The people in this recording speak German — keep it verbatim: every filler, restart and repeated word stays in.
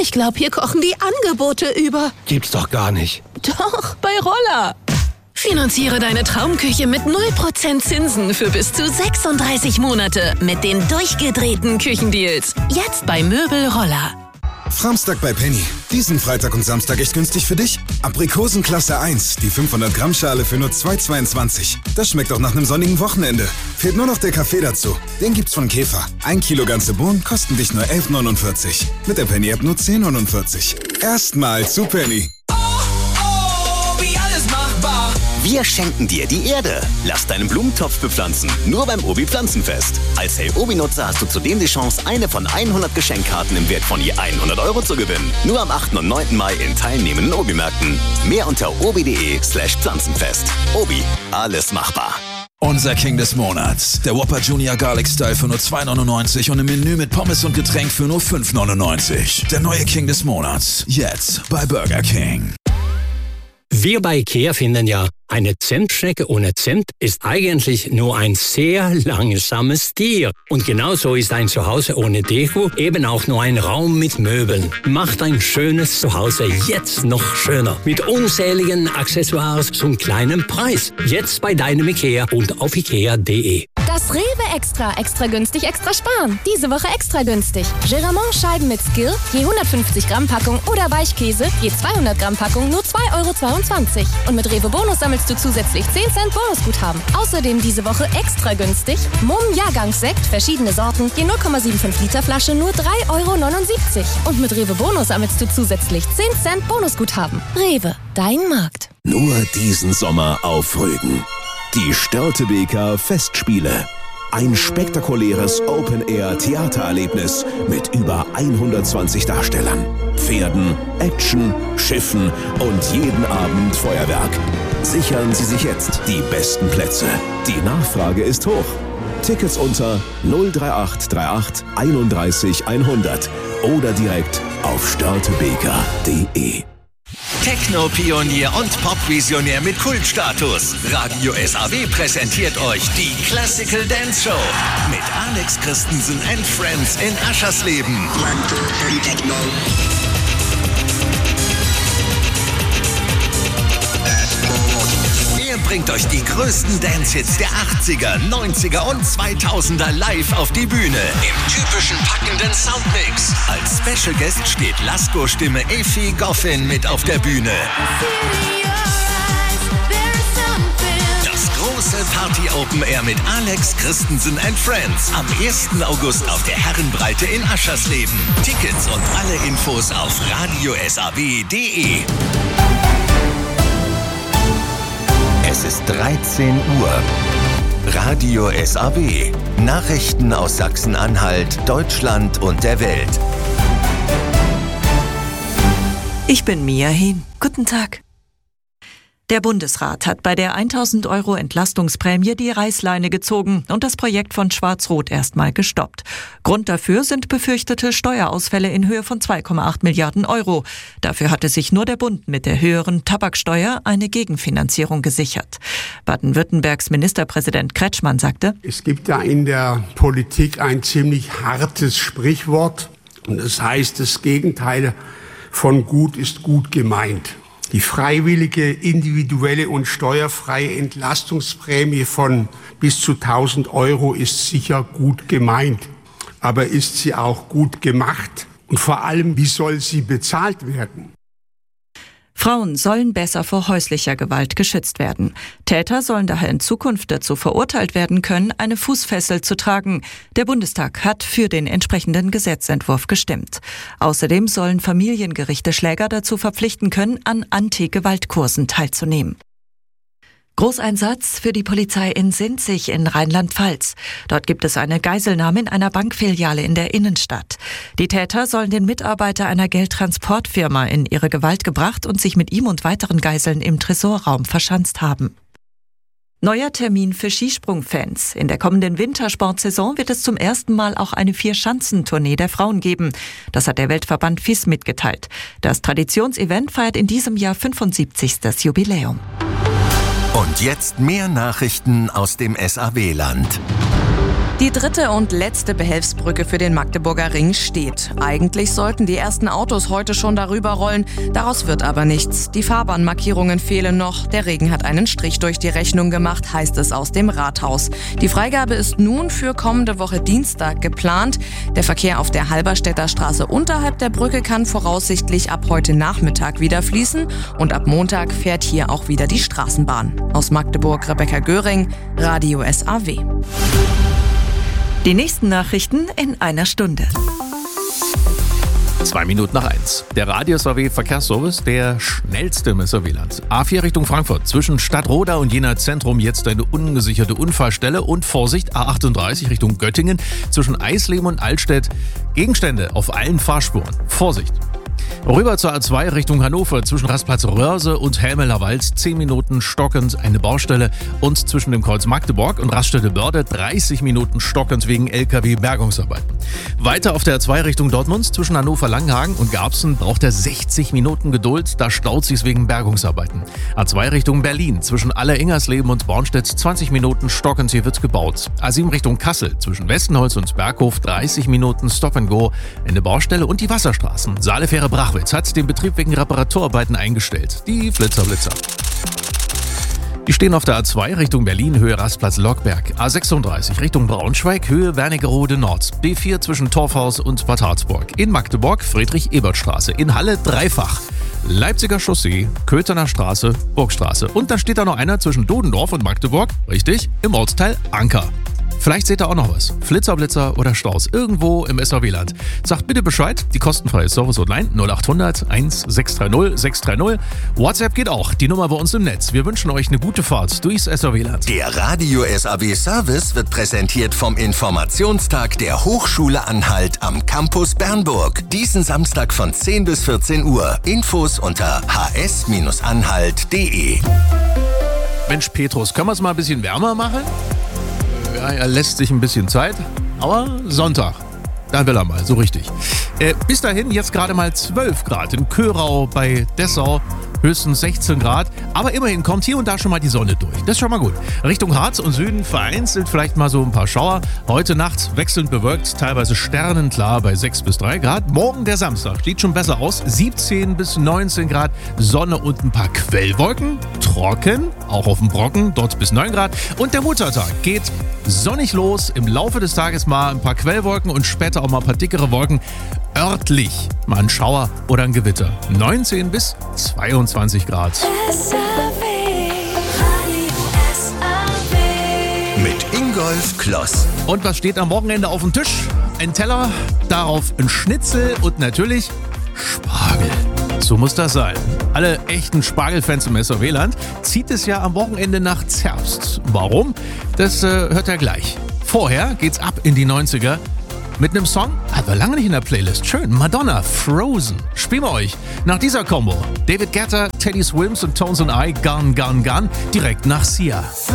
Ich glaube, hier kochen die Angebote über. Gibt's doch gar nicht. Doch, bei Roller. Finanziere deine Traumküche mit null Prozent Zinsen für bis zu sechsunddreißig Monate mit den durchgedrehten Küchendeals. Jetzt bei Möbel Roller. Framstag bei Penny. Diesen Freitag und Samstag echt günstig für dich. Aprikosen Klasse eins, die fünfhundert Gramm Schale für nur zwei Euro zweiundzwanzig. Das schmeckt auch nach einem sonnigen Wochenende. Fehlt nur noch der Kaffee dazu. Den gibt's von Käfer. Ein Kilo ganze Bohnen kosten dich nur elf neunundvierzig. Mit der Penny-App nur zehn neunundvierzig. Erstmal zu Penny. Oh, oh, wie alles machbar. Wir schenken dir die Erde. Lass deinen Blumentopf bepflanzen. Nur beim Obi Pflanzenfest. Als Hey Obi-Nutzer hast du zudem die Chance, eine von hundert Geschenkkarten im Wert von je hundert Euro zu gewinnen. Nur am achten und neunten Mai in teilnehmenden Obi-Märkten. Mehr unter obi.de slash Pflanzenfest. Obi, alles machbar. Unser King des Monats. Der Whopper Junior Garlic Style für nur zwei neunundneunzig und im Menü mit Pommes und Getränk für nur fünf neunundneunzig. Der neue King des Monats. Jetzt bei Burger King. Wir bei IKEA finden ja, eine Zimtschnecke ohne Zimt ist eigentlich nur ein sehr langsames Tier. Und genauso ist ein Zuhause ohne Deko eben auch nur ein Raum mit Möbeln. Macht ein schönes Zuhause jetzt noch schöner. Mit unzähligen Accessoires zum kleinen Preis. Jetzt bei deinem IKEA und auf ikea punkt de. Das Rewe Extra. Extra günstig, extra sparen. Diese Woche extra günstig. Geramont-Scheiben mit Skill, je hundertfünfzig Gramm Packung oder Weichkäse, je zweihundert Gramm Packung, nur zwei Euro zweiundzwanzig. Und mit Rewe Bonus sammelst du zusätzlich zehn Cent Bonusguthaben. Außerdem diese Woche extra günstig. Mumm Jahrgangssekt, verschiedene Sorten, je null Komma fünfundsiebzig Liter Flasche, nur drei Euro neunundsiebzig. Und mit Rewe Bonus sammelst du zusätzlich zehn Cent Bonusguthaben. Rewe, dein Markt. Nur diesen Sommer auf Rügen. Die Störtebeker Festspiele. Ein spektakuläres Open-Air-Theatererlebnis mit über hundertzwanzig Darstellern, Pferden, Action, Schiffen und jeden Abend Feuerwerk. Sichern Sie sich jetzt die besten Plätze. Die Nachfrage ist hoch. Tickets unter null drei acht drei acht einunddreißig hundert oder direkt auf störtebeker punkt de. Techno-Pionier und Pop-Visionär mit Kultstatus. Radio S A W präsentiert euch die Classical Dance Show mit Alex Christensen and Friends in Aschersleben. Er bringt euch die größten Dance-Hits der achtziger, neunziger und zweitausender live auf die Bühne. Im typischen packenden Soundmix. Als Special Guest steht Lasko-Stimme Effi Goffin mit auf der Bühne. Das große Party-Open Air mit Alex Christensen and Friends. Am ersten August auf der Herrenbreite in Aschersleben. Tickets und alle Infos auf radio s a w punkt de. Es ist dreizehn Uhr. Radio S A W. Nachrichten aus Sachsen-Anhalt, Deutschland und der Welt. Ich bin Mia Hehn. Guten Tag. Der Bundesrat hat bei der tausend Euro Entlastungsprämie die Reißleine gezogen und das Projekt von Schwarz-Rot erstmal gestoppt. Grund dafür sind befürchtete Steuerausfälle in Höhe von zwei Komma acht Milliarden Euro. Dafür hatte sich nur der Bund mit der höheren Tabaksteuer eine Gegenfinanzierung gesichert. Baden-Württembergs Ministerpräsident Kretschmann sagte: Es gibt da in der Politik ein ziemlich hartes Sprichwort. Und das heißt, das Gegenteil von gut ist gut gemeint. Die freiwillige, individuelle und steuerfreie Entlastungsprämie von bis zu tausend Euro ist sicher gut gemeint. Aber ist sie auch gut gemacht? Und vor allem, wie soll sie bezahlt werden? Frauen sollen besser vor häuslicher Gewalt geschützt werden. Täter sollen daher in Zukunft dazu verurteilt werden können, eine Fußfessel zu tragen. Der Bundestag hat für den entsprechenden Gesetzentwurf gestimmt. Außerdem sollen Familiengerichte Schläger dazu verpflichten können, an Anti-Gewalt-Kursen teilzunehmen. Großeinsatz für die Polizei in Sinzig in Rheinland-Pfalz. Dort gibt es eine Geiselnahme in einer Bankfiliale in der Innenstadt. Die Täter sollen den Mitarbeiter einer Geldtransportfirma in ihre Gewalt gebracht und sich mit ihm und weiteren Geiseln im Tresorraum verschanzt haben. Neuer Termin für Skisprungfans. In der kommenden Wintersportsaison wird es zum ersten Mal auch eine Vier-Schanzentournee der Frauen geben. Das hat der Weltverband F I S mitgeteilt. Das Traditionsevent feiert in diesem Jahr fünfundsiebzigstes Jubiläum. Und jetzt mehr Nachrichten aus dem S A W-Land. Die dritte und letzte Behelfsbrücke für den Magdeburger Ring steht. Eigentlich sollten die ersten Autos heute schon darüber rollen, daraus wird aber nichts. Die Fahrbahnmarkierungen fehlen noch, der Regen hat einen Strich durch die Rechnung gemacht, heißt es aus dem Rathaus. Die Freigabe ist nun für kommende Woche Dienstag geplant. Der Verkehr auf der Halberstädter Straße unterhalb der Brücke kann voraussichtlich ab heute Nachmittag wieder fließen und ab Montag fährt hier auch wieder die Straßenbahn. Aus Magdeburg Rebecca Göring, Radio S A W. Die nächsten Nachrichten in einer Stunde. Zwei Minuten nach eins. Der Radio S A W Verkehrsservice, der schnellste im S A W-Land. A vier Richtung Frankfurt. Zwischen Stadtroda und Jena Zentrum jetzt eine ungesicherte Unfallstelle. Und Vorsicht, A achtunddreißig Richtung Göttingen. Zwischen Eisleben und Altstedt. Gegenstände auf allen Fahrspuren. Vorsicht. Rüber zur A zwei Richtung Hannover, zwischen Rastplatz Röhrse und Helmeler Wald, zehn Minuten stockend eine Baustelle und zwischen dem Kreuz Magdeburg und Raststätte Börde dreißig Minuten stockend wegen L K W-Bergungsarbeiten. Weiter auf der A zwei Richtung Dortmund, zwischen Hannover Langhagen und Garbsen braucht er sechzig Minuten Geduld, da staut sich's wegen Bergungsarbeiten. A zwei Richtung Berlin, zwischen Aller-Ingersleben und Bornstedt zwanzig Minuten stockend, hier wird gebaut. A sieben Richtung Kassel, zwischen Westenholz und Berghof dreißig Minuten Stop and Go, eine Baustelle und die Wasserstraßen. Saalefähre Brachwitz hat den Betrieb wegen Reparaturarbeiten eingestellt. Die Flitzer Blitzer. Die stehen auf der A zwei Richtung Berlin, Höhe Rastplatz Lockberg. A sechsunddreißig Richtung Braunschweig, Höhe Wernigerode Nord. B vier zwischen Torfhaus und Bad Harzburg. In Magdeburg Friedrich-Ebert-Straße. In Halle dreifach. Leipziger Chaussee, Köthener Straße, Burgstraße. Und dann steht da noch einer zwischen Dodendorf und Magdeburg. Richtig, im Ortsteil Anker. Vielleicht seht ihr auch noch was. Flitzer, oder Staus. Irgendwo im S A W-Land. Sagt bitte Bescheid. Die kostenfreie Service Hotline null achthundert eins sechs drei null sechs drei null. WhatsApp geht auch. Die Nummer bei uns im Netz. Wir wünschen euch eine gute Fahrt durchs S A W-Land. Der Radio S A W Service wird präsentiert vom Informationstag der Hochschule Anhalt am Campus Bernburg. Diesen Samstag von zehn bis vierzehn Uhr. Infos unter h s anhalt punkt d e. Mensch, Petrus, können wir es mal ein bisschen wärmer machen? Ja, er lässt sich ein bisschen Zeit, aber Sonntag, da will er mal, so richtig. Äh, bis dahin jetzt gerade mal zwölf Grad in Körau bei Dessau, höchstens sechzehn Grad, aber immerhin kommt hier und da schon mal die Sonne durch. Das ist schon mal gut. Richtung Harz und Süden vereinzelt vielleicht mal so ein paar Schauer. Heute Nacht wechselnd bewölkt, teilweise sternenklar bei sechs bis drei Grad. Morgen der Samstag sieht schon besser aus, siebzehn bis neunzehn Grad, Sonne und ein paar Quellwolken, trocken, auch auf dem Brocken, dort bis neun Grad. Und der Muttertag geht sonnig los, im Laufe des Tages mal ein paar Quellwolken und später auch mal ein paar dickere Wolken. Örtlich mal ein Schauer oder ein Gewitter. neunzehn bis zweiundzwanzig Grad. Mit Ingolf Kloss. Und was steht am Wochenende auf dem Tisch? Ein Teller, darauf ein Schnitzel und natürlich Spargel. So muss das sein. Alle echten Spargelfans im S A W-Land zieht es ja am Wochenende nach Zerbst. Warum? Das äh, hört ihr gleich. Vorher geht's ab in die neunziger. Mit einem Song, hatten wir lange nicht in der Playlist. Schön, Madonna, Frozen. Spielen wir euch nach dieser Combo. David Guetta, Teddy Swims und Tones and I, Gone, Gone, Gone, direkt nach Sia.